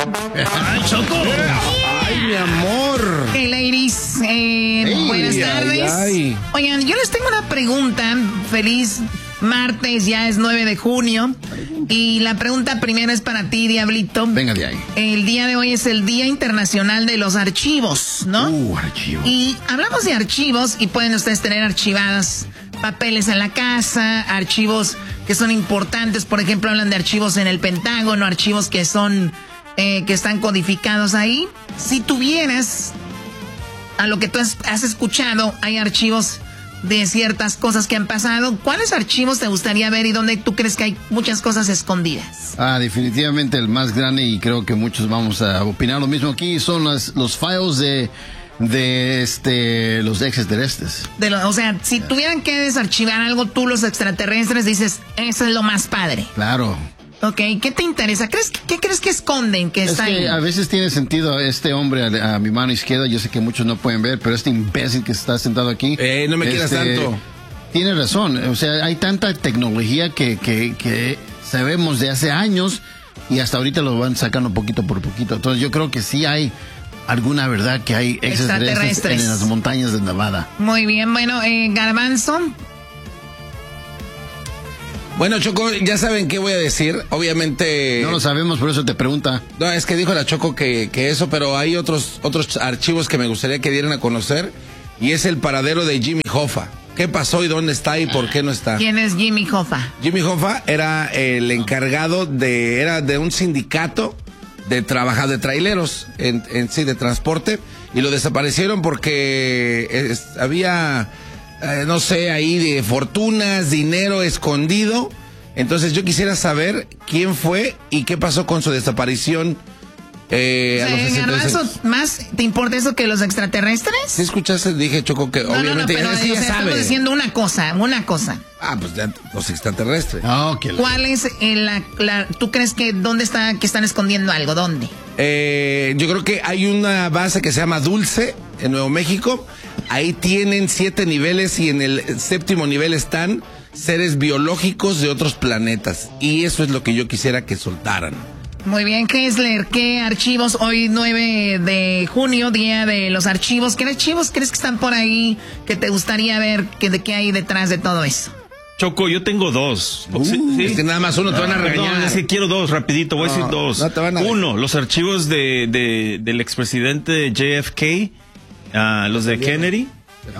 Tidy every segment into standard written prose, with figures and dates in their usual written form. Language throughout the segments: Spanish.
¡Ay, Choco! ¡Ay, mi amor! Hey, ladies. Buenas tardes. Ay. Oigan, yo les tengo una pregunta. Feliz martes, ya es 9 de junio. Y la pregunta primera es para ti, Diablito. Venga de ahí. El día de hoy es el Día Internacional de los Archivos, ¿no? Archivos. Y hablamos de archivos y pueden ustedes tener archivadas papeles en la casa, archivos que son importantes. Por ejemplo, hablan de archivos en el Pentágono, archivos que son que están codificados ahí. Si tuvieras, a lo que tú has escuchado, hay archivos de ciertas cosas que han pasado. ¿Cuáles archivos te gustaría ver y dónde tú crees que hay muchas cosas escondidas? Definitivamente el más grande, y creo que muchos vamos a opinar lo mismo aquí, son los files de los extraterrestres. O sea, si tuvieran que desarchivar algo, tú, los extraterrestres, dices, eso es lo más padre. Claro. Ok, ¿qué te interesa? ¿Qué crees que esconden que está ahí? A veces tiene sentido este hombre a mi mano izquierda. Yo sé que muchos no pueden ver, pero este imbécil que está sentado aquí. No me quieras tanto. Tiene razón. O sea, hay tanta tecnología que sabemos de hace años y hasta ahorita lo van sacando poquito por poquito. Entonces yo creo que sí hay alguna verdad que hay extraterrestres en las montañas de Nevada. Muy bien, bueno, Garbanzo. Bueno, Choco, ya saben qué voy a decir. Obviamente... No lo sabemos, por eso te pregunta. No, es que dijo la Choco que eso, pero hay otros archivos que me gustaría que dieran a conocer. Y es el paradero de Jimmy Hoffa. ¿Qué pasó y dónde está y por qué no está? ¿Quién es Jimmy Hoffa? Jimmy Hoffa era el encargado era de un sindicato de traileros, de transporte. Y lo desaparecieron porque había... no sé, ahí de fortunas, dinero escondido. Entonces yo quisiera saber quién fue y qué pasó con su desaparición. Garbanzo, ¿más te importa eso que los extraterrestres? ¿Sí escuchaste? Dije, Choco, que obviamente pero, es que ya sabe. Estamos diciendo una cosa. Pues ya, los extraterrestres. ¿Cuál es tú crees que dónde está, que están escondiendo algo? ¿Dónde? Yo creo que hay una base que se llama Dulce, en Nuevo México. Ahí tienen 7 niveles y en el 7º nivel están seres biológicos de otros planetas. Y eso es lo que yo quisiera que soltaran. Muy bien, Kessler, ¿qué archivos? Hoy 9 de junio, Día de los Archivos. ¿Qué archivos crees que están por ahí que te gustaría ver de qué hay detrás de todo eso? Choco, yo tengo 2. ¿Sí? Es que nada más uno te van a regañar. No, es que quiero 2, rapidito, voy a decir 2. No te van a 1, los archivos del expresidente JFK, los de Kennedy.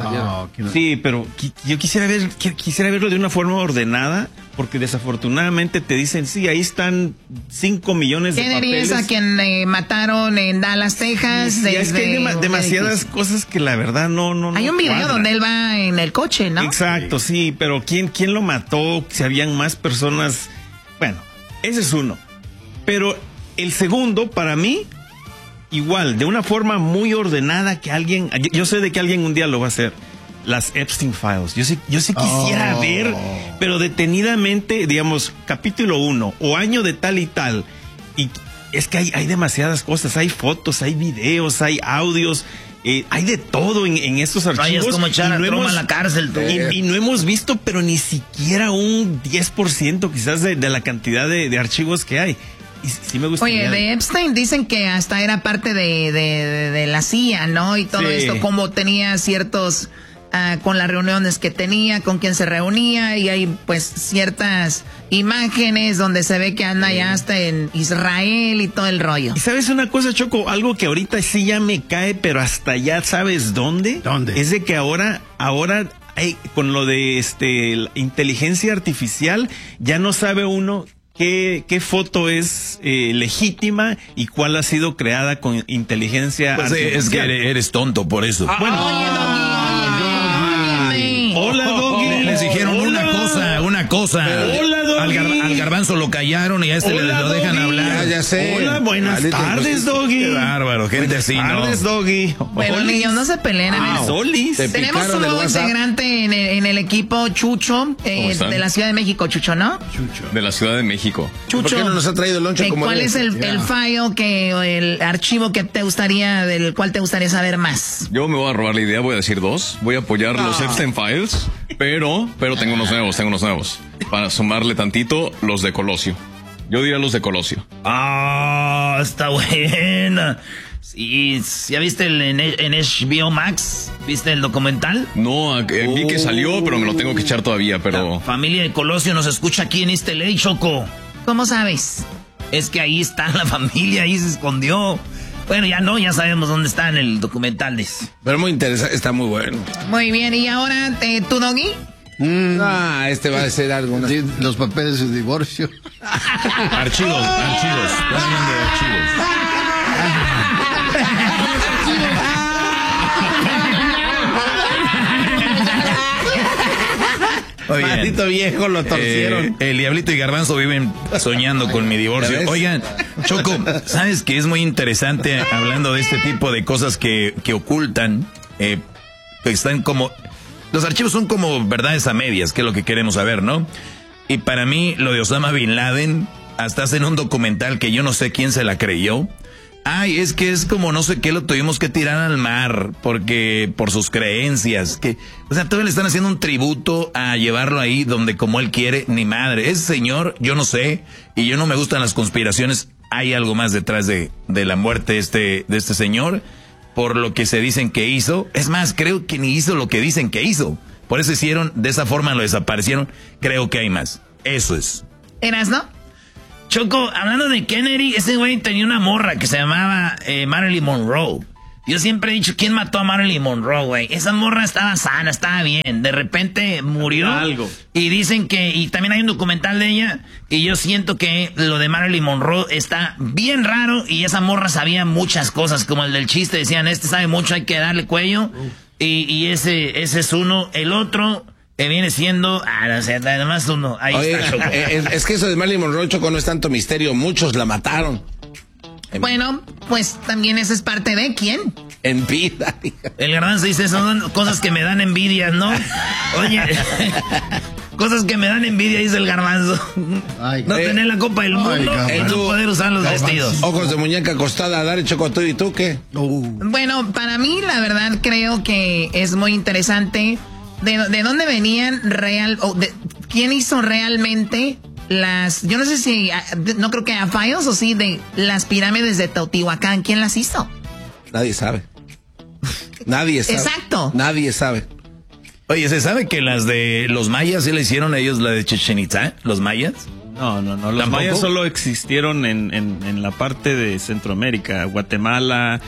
Sí, pero yo quisiera verlo de una forma ordenada, porque desafortunadamente te dicen, sí, ahí están 5 millones de Kennedy papeles. es a quien mataron en Dallas, Texas. Sí, es que hay demasiadas cosas que la verdad no. Hay un video cuadran. donde él va en el coche, ¿no? Exacto, sí, pero ¿quién lo mató? Si habían más personas. Bueno, ese es uno. Pero el segundo, para mí, igual, de una forma muy ordenada, que alguien, yo sé de que alguien un día lo va a hacer. Las Epstein Files. Yo sí quisiera ver, pero detenidamente, digamos, capítulo 1 o año de tal y tal. Y es que hay demasiadas cosas. Hay fotos, hay videos, hay audios. Hay de todo en estos archivos. Es como echar a Trump a la cárcel. Y no hemos visto, pero ni siquiera un 10% quizás de la cantidad de archivos que hay. Y sí me gustaría. Oye, de Epstein dicen que hasta era parte de la CIA, ¿no? Y todo esto, como tenía ciertos... con las reuniones que tenía, con quien se reunía, y hay pues ciertas imágenes donde se ve que anda ya hasta en Israel y todo el rollo. ¿Y sabes una cosa, Choco? Algo que ahorita sí ya me cae, pero hasta ya sabes dónde. ¿Dónde? Es de que ahora hay, con lo de la inteligencia artificial, ya no sabe uno qué foto es legítima y cuál ha sido creada con inteligencia artificial. Es que eres tonto por eso. Hola, Doggy. Les dijeron una cosa. Hola, Doggy. Al Garbanzo lo callaron y a este lo dejan Doggy. hablar. Ya sé. Hola, buenas tardes, Doggy. Qué bárbaro, gente así, ¿no? Buenas tardes, Doggy. Bueno, niños, no se peleen. Solis. Tenemos un nuevo integrante en el equipo, Chucho, de la Ciudad de México, Chucho, ¿no? De la Ciudad de México. Chucho, ¿por qué no nos ha traído el lonche como ¿cuál él? es el file, el archivo del cual te gustaría saber más? Yo me voy a robar la idea, voy a decir 2. Voy a apoyar los Epstein Files, pero tengo unos nuevos. Para sumarle tantito, los de Colosio. Yo diría los de Colosio. Ah, está buena. Sí, ¿ya viste en HBO Max? ¿Viste el documental? No, vi que salió, pero me lo tengo que echar todavía, pero... La familia de Colosio nos escucha aquí en East LA, Choco. ¿Cómo sabes? Es que ahí está la familia, ahí se escondió. Bueno, ya sabemos dónde está en el documental. Pero muy interesante, está muy bueno. Muy bien, ¿y ahora tu Doggy? Este va a ser algo. Sí, los papeles de divorcio. Archivos. Están hablando de archivos. Oigan, Maldito viejo, lo torcieron. El Diablito y Garbanzo viven soñando con mi divorcio. Oigan, Choco, ¿sabes que es muy interesante hablando de este tipo de cosas que ocultan? Que están como... Los archivos son como verdades a medias, que es lo que queremos saber, ¿no? Y para mí, lo de Osama Bin Laden, hasta hacen un documental que yo no sé quién se la creyó. Ay, es que es como no sé qué, lo tuvimos que tirar al mar porque por sus creencias. O sea, todavía le están haciendo un tributo a llevarlo ahí donde como él quiere, ni madre. Ese señor, yo no sé, y yo no me gustan las conspiraciones. Hay algo más detrás de la muerte de este señor, por lo que se dicen que hizo. Es más, creo que ni hizo lo que dicen que hizo. Por eso hicieron, de esa forma lo desaparecieron. Creo que hay más. Eso es. ¿Eras, no? Choco, hablando de Kennedy, ese güey tenía una morra que se llamaba Marilyn Monroe. Yo siempre he dicho, ¿quién mató a Marilyn Monroe, güey? Esa morra estaba sana, estaba bien. De repente murió. Algo. Y dicen que... Y también hay un documental de ella. Y yo siento que lo de Marilyn Monroe está bien raro. Y esa morra sabía muchas cosas. Como el del chiste. Decían, sabe mucho, hay que darle cuello. Y ese es uno. El otro... viene siendo... no sé, nada más uno. Ahí Oye, está, Choco. es que eso de Marilyn Monroe, Choco, no es tanto misterio. Muchos la mataron. Bueno, pues también eso es parte de ¿quién? En vida. El Garbanzo dice, son cosas que me dan envidia, ¿no? Oye, cosas que me dan envidia, dice el Garbanzo. Ay, No tener la copa del mundo y no poder usar los vestidos. Ojos de muñeca acostada, dale, Choco, ¿tú y tú qué? Bueno, para mí la verdad creo que es muy interesante de dónde venían quién hizo realmente yo no sé si, no creo que a Files o sí, de las pirámides de Teotihuacán. ¿Quién las hizo? Nadie sabe. Nadie sabe. Exacto. Nadie sabe. Oye, ¿se sabe que las de los mayas sí le hicieron ellos la de Chichén Itzá? ¿Los mayas? No. Los ¿Tampoco? mayas solo existieron en la parte de Centroamérica, Guatemala,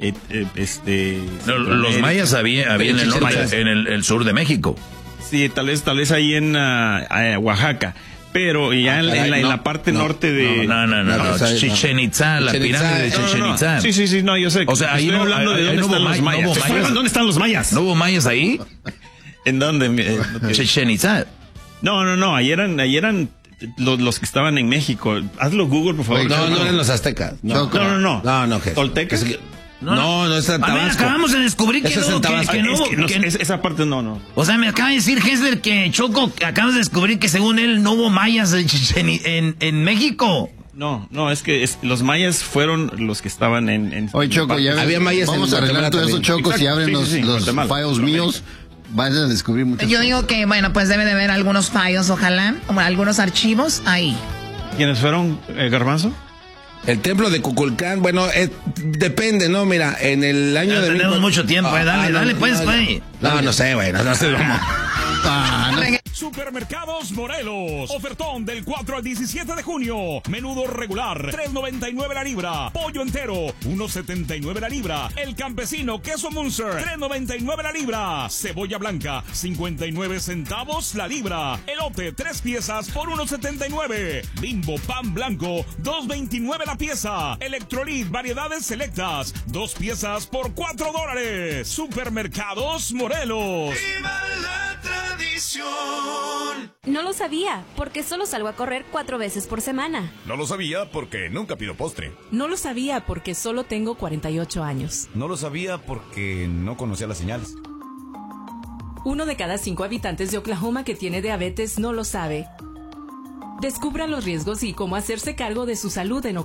Los mayas había en el norte, en el sur de México. Sí, tal vez ahí en Oaxaca. Pero ya en la parte norte de... No. Chichén Itzá, la pirámide de Chichén Itzá. Sí, no, yo sé. O sea, ahí estoy no, hablando de dónde están los mayas. ¿Dónde están los mayas? ¿No hubo mayas ahí? ¿En dónde? Chichén Itzá. No, ahí eran los que estaban en México. Hazlo Google, por favor. No eran los aztecas. No, ¿Toltecas? No, es en A ver, Tabasco. acabamos de descubrir que Eso es en Tabasco. Esa parte no. O sea, me acaba de decir Hessler que Choco, acabas de descubrir que según él no hubo mayas en México. No, es que los mayas fueron los que estaban en Oye, Choco, ya Había mayas vamos en a arreglar todo eso, Guatemala Choco. Si Exacto, abren sí, los Guatemala. files míos, van a descubrir muchas Yo cosas. digo que, bueno, pues debe de haber algunos files, ojalá, como algunos archivos ahí. ¿Quiénes fueron, Garbanzo? El templo de Kukulcán, bueno, depende, ¿no? Mira, en el año Ya de... tenemos mucho tiempo, dale, pues, güey. No sé, güey, no sé cómo. Supermercados Morelos. Ofertón del 4 al 17 de junio. Menudo regular, $3.99 la libra. Pollo entero, $1.79 la libra. El campesino queso Munster, $3.99 la libra. Cebolla blanca, 59 centavos la libra. Elote, 3 piezas por $1.79. Bimbo pan blanco, $2.29 la pieza. Electrolit variedades selectas, 2 piezas por $4. Supermercados Morelos. ¡Viva la tradición! No lo sabía, porque solo salgo a correr 4 veces por semana. No lo sabía porque nunca pido postre. No lo sabía porque solo tengo 48 años. No lo sabía porque no conocía las señales. 1 de cada 5 habitantes de Oklahoma que tiene diabetes no lo sabe. Descubra los riesgos y cómo hacerse cargo de su salud en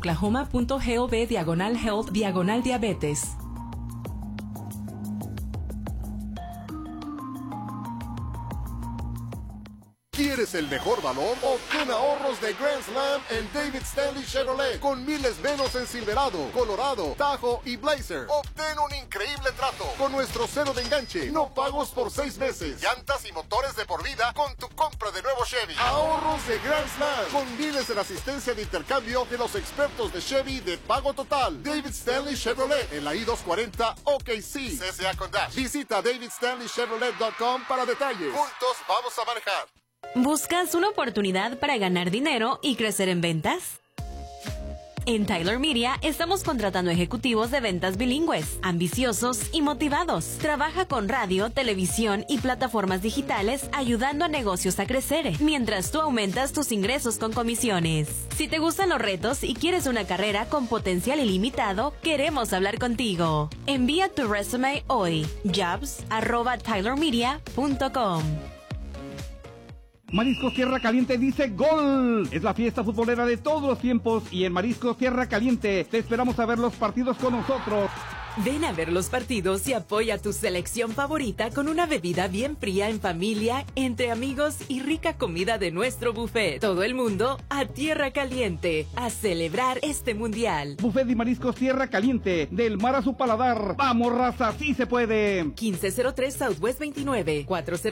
oklahoma.gov/health/diabetes. ¿Quieres ¿Quieres el mejor valor? Obtén ahorros de Grand Slam en David Stanley Chevrolet con miles menos en Silverado, Colorado, Tahoe y Blazer. Obtén un increíble trato con nuestro cero de enganche, no pagos por 6 meses, llantas y motores de por vida con tu compra de nuevo Chevy. Ahorros de Grand Slam con miles en asistencia de intercambio de los expertos de Chevy de pago total. David Stanley Chevrolet en la I-240 OKC, CSA con Dash. Visita davidstanleychevrolet.com para detalles. Juntos vamos a manejar. ¿Buscas una oportunidad para ganar dinero y crecer en ventas? En Tyler Media estamos contratando ejecutivos de ventas bilingües, ambiciosos y motivados. Trabaja con radio, televisión y plataformas digitales ayudando a negocios a crecer, mientras tú aumentas tus ingresos con comisiones. Si te gustan los retos y quieres una carrera con potencial ilimitado, queremos hablar contigo. Envía tu resume hoy. jobs@tylermedia.com. Mariscos Tierra Caliente dice ¡gol! Es la fiesta futbolera de todos los tiempos y en Mariscos Tierra Caliente te esperamos a ver los partidos con nosotros. Ven a ver los partidos y apoya a tu selección favorita con una bebida bien fría en familia, entre amigos y rica comida de nuestro buffet. Todo el mundo a Tierra Caliente, a celebrar este mundial. Buffet de Mariscos Tierra Caliente, del mar a su paladar. ¡Vamos, raza! ¡Sí se puede! 1503 Southwest 29,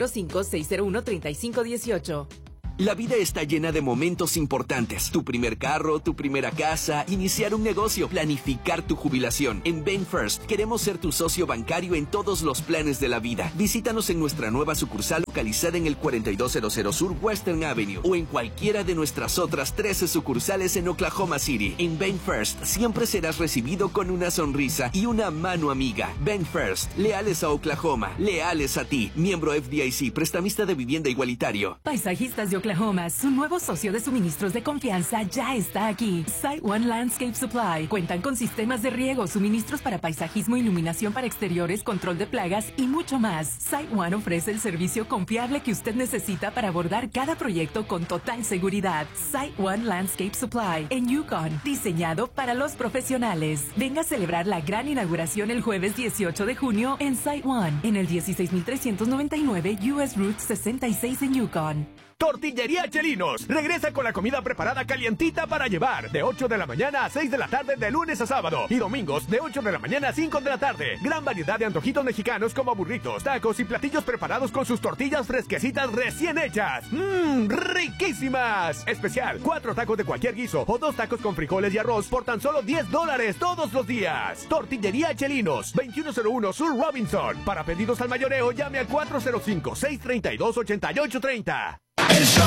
405-601-3518. La vida está llena de momentos importantes. Tu primer carro, tu primera casa, iniciar un negocio, planificar tu jubilación. En Bank First queremos ser tu socio bancario en todos los planes de la vida. Visítanos en nuestra nueva sucursal localizada en el 4200 Sur Western Avenue o en cualquiera de nuestras otras 13 sucursales en Oklahoma City. En Bank First siempre serás recibido con una sonrisa y una mano amiga. Bank First, leales a Oklahoma, leales a ti. Miembro FDIC, prestamista de vivienda igualitario. Paisajistas de Oklahoma, su nuevo socio de suministros de confianza ya está aquí. SiteOne Landscape Supply. Cuentan con sistemas de riego, suministros para paisajismo, iluminación para exteriores, control de plagas y mucho más. SiteOne ofrece el servicio confiable que usted necesita para abordar cada proyecto con total seguridad. SiteOne Landscape Supply en Yukon, diseñado para los profesionales. Venga a celebrar la gran inauguración el jueves 18 de junio en SiteOne, en el 16399 US Route 66 en Yukon. Tortillería Chelinos regresa con la comida preparada calientita para llevar, de 8 de la mañana a 6 de la tarde de lunes a sábado y domingos de 8 de la mañana a 5 de la tarde. Gran variedad de antojitos mexicanos como burritos, tacos y platillos preparados con sus tortillas fresquecitas recién hechas. ¡Riquísimas! Especial, 4 tacos de cualquier guiso o 2 tacos con frijoles y arroz por tan solo $10 todos los días. Tortillería Chelinos, 2101 Sur Robinson. Para pedidos al mayoreo llame al 405-632-8830. El show